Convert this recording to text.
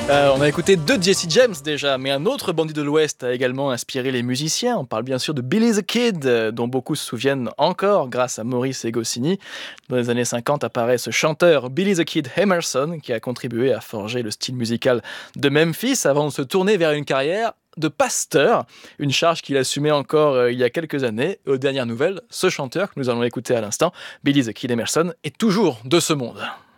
On a écouté deux Jesse James déjà, mais un autre bandit de l'Ouest a également inspiré les musiciens. On parle bien sûr de Billy the Kid, dont beaucoup se souviennent encore grâce à Maurice et Goscinny. Dans les années 50 apparaît ce chanteur Billy the Kid Emerson, qui a contribué à forger le style musical de Memphis avant de se tourner vers une carrière de pasteur, une charge qu'il assumait encore il y a quelques années. Aux dernières nouvelles, ce chanteur que nous allons écouter à l'instant, Billy the Kid Emerson, est toujours de ce monde.